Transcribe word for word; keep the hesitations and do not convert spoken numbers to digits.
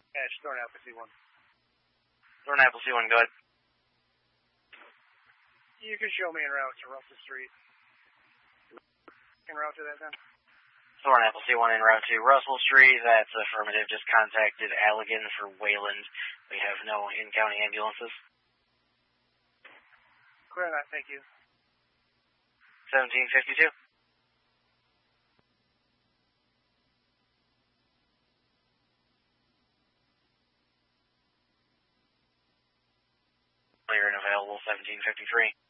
Yeah, it's Thornapple C one. Thornapple C one, go ahead. You can show me en route to Russell Street. En route to that then? Thornapple C one en route to Russell Street. That's affirmative. Just contacted Allegan for Wayland. We have no in-county ambulances. Clear that, thank you. seventeen fifty-two. Clear and available, seventeen fifty-three.